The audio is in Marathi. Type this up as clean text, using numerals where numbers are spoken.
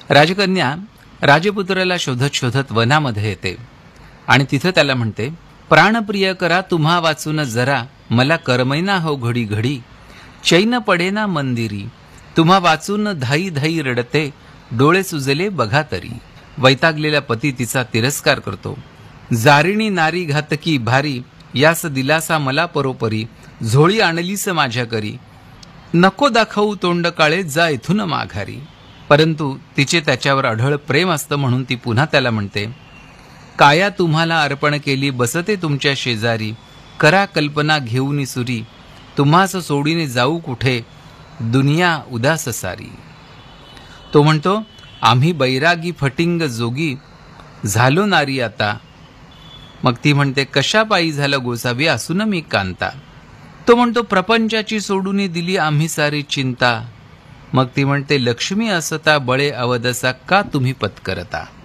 राजकन्या राजपुत्राला शोधत शोधत वनामध्ये येते आणि तिथं त्याला म्हणते, प्राणप्रिय करा तुम्हा वाचून जरा, मला करमैना हो घडी घडी, चैन पडेना मंदिरी, तुम्हा वाचून धाई धाई रडते, डोळे सुजले बघा तरी. वैतागलेला पती तिचा तिरस्कार करतो. जारिणी नारी घातकी भारी, यास दिलासा मला परोपरी, झोळी आणलीस माझ्या करी, नको दाखवू तोंड काळे, जा इथून माघारी. परंतु तिचे त्याच्यावर अढळ प्रेम असतं म्हणून ती पुन्हा त्याला म्हणते, काया तुम्हाला अर्पण केली, बसते तुमच्या शेजारी, करा कल्पना घेऊन सुरी, तुम्हास सोडीने जाऊ कुठे, दुनिया उदास सारी. तो म्हणतो, आम्ही बैरागी फटिंग जोगी, झालो नारी आता. मग ती म्हणते, कशा पायी झालं गोसावी, असून मी कांता. तो म्हणतो, प्रपंचाची सोडून दिली आम्ही सारी चिंता. मग ती म्हणते, लक्ष्मी असता बळे अवदसा, का तुम्ही पत्करता.